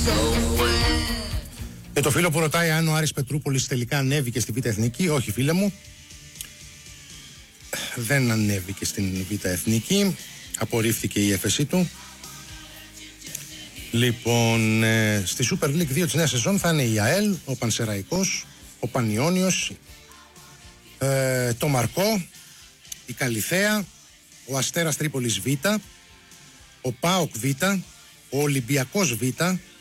Και το φίλο που ρωτάει αν ο Άρης Πετρούπολης τελικά ανέβηκε στη Β' Εθνική. Όχι, φίλε μου, δεν ανέβηκε στην Β' Εθνική. Απορρίφθηκε η έφεσή του. Λοιπόν, στη Super League 2 της νέας σεζόν θα είναι η ΑΕΛ, ο Πανσεραϊκός, ο Πανιόνιος, το Μαρκό, η Καλιθέα, ο Αστέρας Τρίπολης Β, ο ΠΑΟΚ Β, ο Ολυμπιακός Β,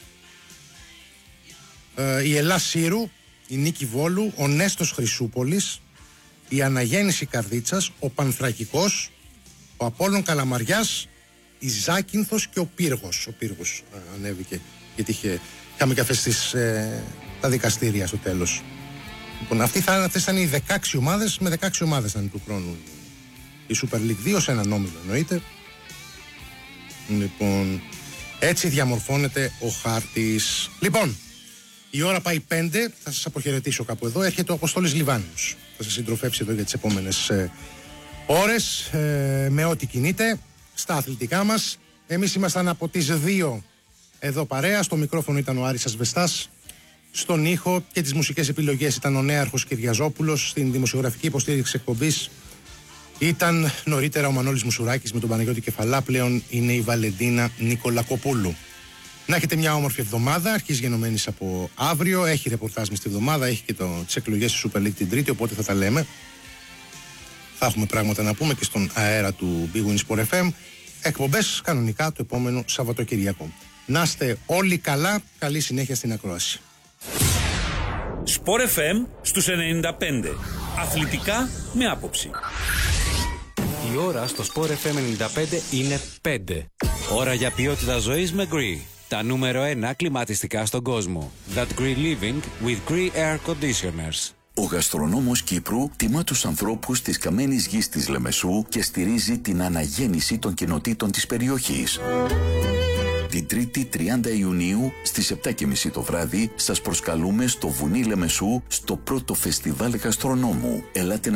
η Ελλάς Σύρου, η Νίκη Βόλου, ο Νέστος Χρυσούπολης, η Αναγέννηση Καρδίτσας, ο Πανθρακικός, ο Απόλλων Καλαμαριάς, η Ζάκυνθος και ο Πύργος. Ο Πύργος ανέβηκε γιατί είχαμε και αυτές τα δικαστήρια στο τέλος. Λοιπόν, αυτές θα είναι οι 16 ομάδες, με 16 ομάδες θα είναι του χρόνου η Super League 2 σε έναν όμιλο εννοείται. Λοιπόν, έτσι διαμορφώνεται ο χάρτης. Λοιπόν, η ώρα πάει 5, θα σας αποχαιρετήσω κάπου εδώ. Έρχεται ο Αποστόλης Λιβάνιος. Θα σας συντροφεύσει εδώ για τις επόμενες ώρες με ό,τι κινείται στα αθλητικά μας. Εμείς ήμασταν από τις 2 εδώ παρέα. Στο μικρόφωνο ήταν ο Άρης Ασβεστάς. Στον ήχο και τις μουσικές επιλογές ήταν ο Νέαρχος Κυριαζόπουλος. Στην δημοσιογραφική υποστήριξη εκπομπής ήταν νωρίτερα ο Μανώλης Μουσουράκης με τον Παναγιώτη Κεφαλά. Πλέον είναι η Βαλεντίνα Νικολακοπούλου. Να έχετε μια όμορφη εβδομάδα. Αρχής γενομένης από αύριο. Έχει ρεπορτάζ μες τη εβδομάδα. Έχει και τις εκλογές στη Super League την Τρίτη. Οπότε θα τα λέμε. Θα έχουμε πράγματα να πούμε και στον αέρα του Big Win Sport FM. Εκπομπές κανονικά το επόμενο Σαββατοκυριακό. Να είστε όλοι καλά. Καλή συνέχεια στην ακρόαση. Sport FM στους 95. Αθλητικά με άποψη. Η ώρα στο Sport FM 95 είναι 5. Ώρα για ποιότητα ζωής με Gree. Τα νούμερο 1 κλιματιστικά στον κόσμο. That Gree Living with Gree Air Conditioners. Ο γαστρονόμος Κύπρου τιμά τους ανθρώπους της καμένης γης της Λεμεσού και στηρίζει την αναγέννηση των κοινοτήτων της περιοχής. Την Τρίτη 30 Ιουνίου στις 7:30 το βράδυ σας προσκαλούμε στο βουνί Λεμεσού στο πρώτο φεστιβάλ γαστρονόμου. Ελάτε